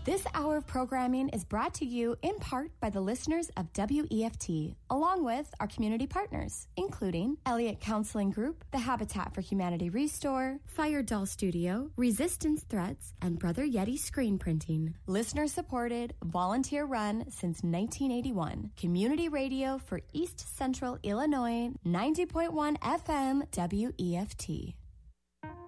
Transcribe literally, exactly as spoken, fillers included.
This hour of programming is brought to you in part by the listeners of W E F T, along with our community partners, including Elliott Counseling Group, the Habitat for Humanity Restore, Fire Doll Studio, Resistance Threats, and Brother Yeti Screen Printing. Listener supported, volunteer run since nineteen eighty-one. Community radio for East Central Illinois, ninety point one F M W E F T.